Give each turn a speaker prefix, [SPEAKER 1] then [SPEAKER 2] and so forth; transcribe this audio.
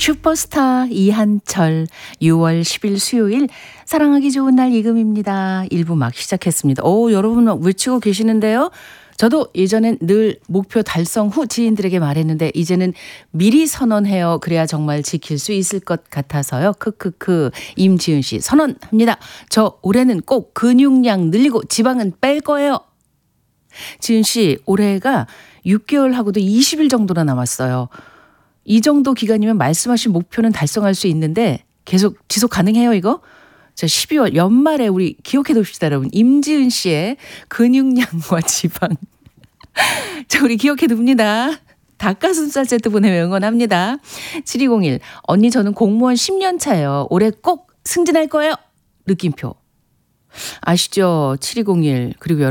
[SPEAKER 1] 슈퍼스타 이한철 6월 10일 수요일 사랑하기 좋은 날 이금입니다. 1부 막 시작했습니다. 여러분 막 외치고 계시는데요. 저도 예전엔 늘 목표 달성 후 지인들에게 말했는데 이제는 미리 선언해요. 그래야 정말 지킬 수 있을 것 같아서요. 크크크. 임지은 씨 선언합니다. 저 올해는 꼭 근육량 늘리고 지방은 뺄 거예요. 지은 씨 올해가 6개월 하고도 20일 정도나 남았어요. 이 정도 기간이면 말씀하신 목표는 달성할 수 있는데 계속 지속 가능해요 이거? 자 12월 연말에 우리 기억해 둡시다 여러분. 임지은 씨의 근육량과 지방. 자 우리 기억해 둡니다. 닭가슴살 세트 보내면 응원합니다. 7201 언니 저는 공무원 10년 차예요. 올해 꼭 승진할 거예요. 느낌표. 아시죠? 7201 그리고